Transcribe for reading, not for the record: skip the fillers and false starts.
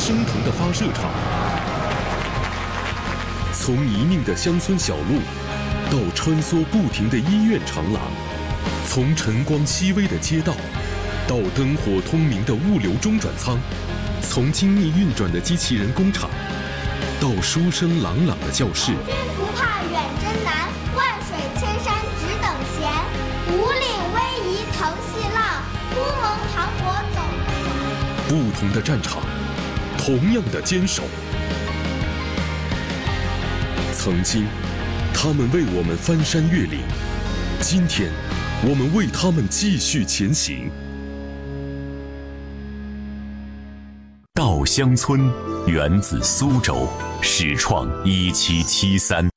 升腾的发射场。从泥泞的乡村小路，到穿梭不停的医院长廊；从晨光熹微的街道，到灯火通明的物流中转仓；从精密运转的机器人工厂，到书声朗朗的教室。 君不怕远征难，万水千山只等闲。五岭逶迤腾细浪，乌蒙磅礴走。 不同的战场，同样的坚守。曾经，他们为我们翻山越岭；今天，我们为他们继续前行。 稻香村源自苏州，始创1773。